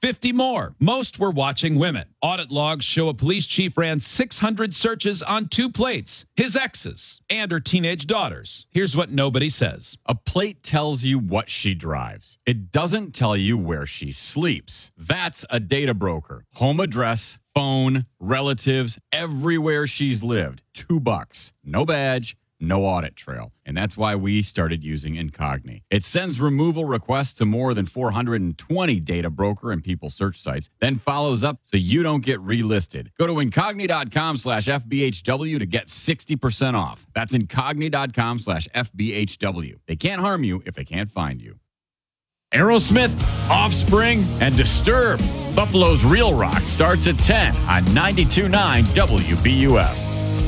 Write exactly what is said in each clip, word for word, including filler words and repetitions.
fifty more. Most were watching women. Audit logs show a police chief ran six hundred searches on two plates, his exes and her teenage daughters. Here's what nobody says. A plate tells you what she drives. It doesn't tell you where she sleeps. That's a data broker. Home address, phone, relatives, everywhere she's lived. Two bucks. No badge. No audit trail. And that's why we started using Incogni. It sends removal requests to more than four hundred twenty data broker and people search sites, then follows up so you don't get relisted. Go to Incogni.com slash FBHW to get sixty percent off. That's Incogni.com slash FBHW. They can't harm you if they can't find you. Aerosmith, Offspring, and Disturbed. Buffalo's Real Rock starts at ten on ninety-two point nine W B U F.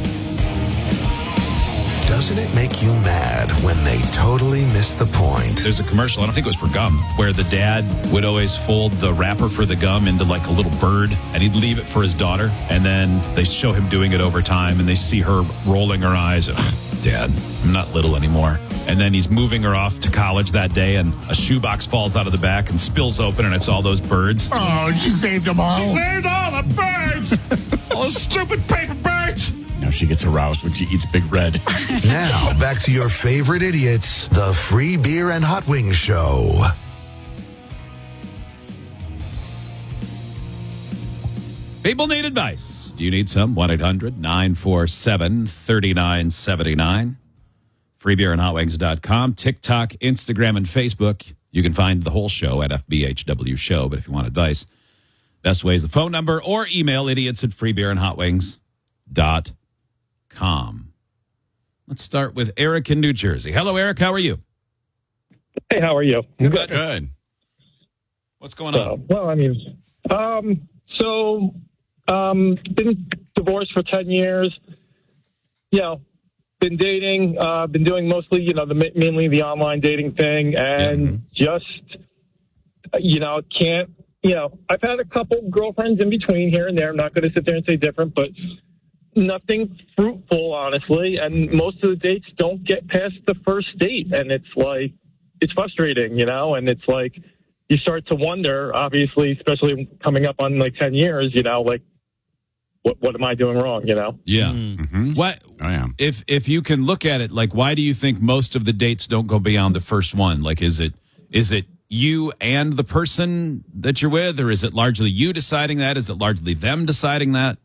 Doesn't it make you mad when they totally miss the point? There's a commercial, I don't think it was for gum, where the dad would always fold the wrapper for the gum into like a little bird, and he'd leave it for his daughter, and then they show him doing it over time, and they see her rolling her eyes. Ugh, Dad, I'm not little anymore. And then he's moving her off to college that day, and a shoebox falls out of the back and spills open, and it's all those birds. Oh, she saved them all. She saved all the birds! All those stupid paper birds! Now she gets aroused when she eats Big Red. Now, back to your favorite idiots, the Free Beer and Hot Wings Show. People need advice. Do you need some? one eight hundred nine four seven three nine seven nine. free beer and hot wings dot com. TikTok, Instagram, and Facebook. You can find the whole show at F B H W Show. But if you want advice, best way is the phone number or email idiots at free beer and hot wings dot com. Let's start with Eric in New Jersey. Hello, Eric. How are you? Hey, how are you? Good. Good. What's going on? Uh, well, I mean, um, so, um, been divorced for ten years. You know, been dating, uh, been doing mostly, you know, the mainly the online dating thing, and mm-hmm. just, you know, can't, you know, I've had a couple girlfriends in between here and there. I'm not going to sit there and say different, but nothing fruitful, honestly. And most of the dates don't get past the first date, and it's like, it's frustrating, you know, and it's like, you start to wonder, obviously, especially coming up on like ten years, you know, like, what what am I doing wrong, you know? Yeah. Mm-hmm. What I am. If if you can look at it, like, why do you think most of the dates don't go beyond the first one? Like, is it is it you and the person that you're with, or is it largely you deciding that? Is it largely them deciding that?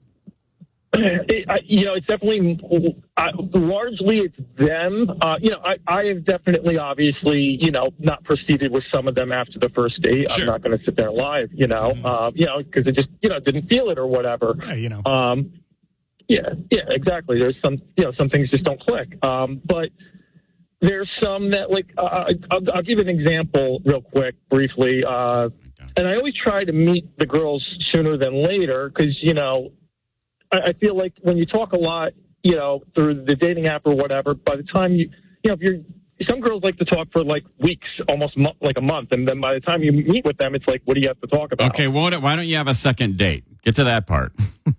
It, I, you know, it's definitely I, largely it's them. Uh, you know, I, I have definitely, obviously, you know, not proceeded with some of them after the first date. Sure. I'm not going to sit there and lie, you know, Mm-hmm. uh, you know, because it just, you know, didn't feel it or whatever. Yeah, you know. Um, yeah, yeah, exactly. There's some, you know, some things just don't click. Um, but there's some that, like, uh, I'll, I'll give you an example real quick, briefly. Uh, and I always try to meet the girls sooner than later because, you know, I feel like when you talk a lot, you know, through the dating app or whatever, by the time you, you know, if you're, some girls like to talk for like weeks, almost mo- like a month. And then by the time you meet with them, it's like, what do you have to talk about? Okay, why don't, why don't you have a second date? Get to that part.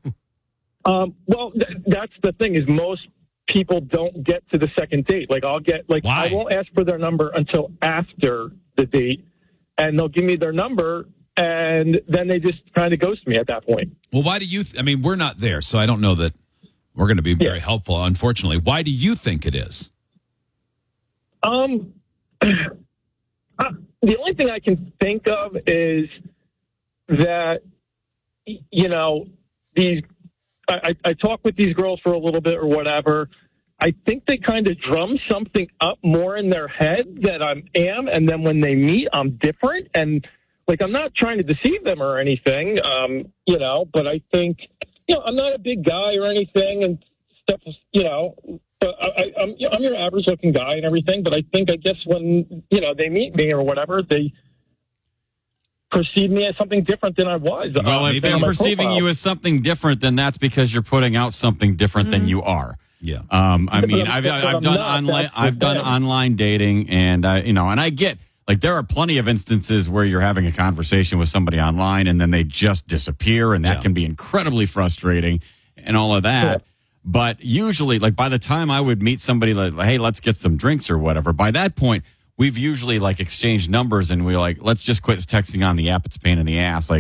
um, well, th- that's the thing is most people don't get to the second date. Like I'll get, like, Why? I won't ask for their number until after the date and they'll give me their number. And then they just kind of ghost me at that point. Well, why do you, th- I mean, we're not there, so I don't know that we're going to be very Yeah. helpful, unfortunately. Why do you think it is? Um, uh, the only thing I can think of is that, y- you know, these, I, I, I talk with these girls for a little bit or whatever. I think they kind of drum something up more in their head that I am. And then when they meet, I'm different. And, like, I'm not trying to deceive them or anything, um, you know, but I think, you know, I'm not a big guy or anything and stuff, you know, but I, I, I'm, you know, I'm your average looking guy and everything, but I think, I guess when, you know, they meet me or whatever, they perceive me as something different than I was. Well, uh, if on they're my perceiving profile. you as something different, then that's because you're putting out something different than you are. Yeah. Um, I But mean, I'm- I've, but I've I'm done not, online, that's the I've done thing. online dating, and I, you know, and I get. Like, there are plenty of instances where you're having a conversation with somebody online and then they just disappear, and that Yeah. can be incredibly frustrating and all of that. Yeah. But usually, like, by the time I would meet somebody like, hey, let's get some drinks or whatever, by that point, we've usually, like, exchanged numbers and we're like, let's just quit texting on the app. It's a pain in the ass. Like,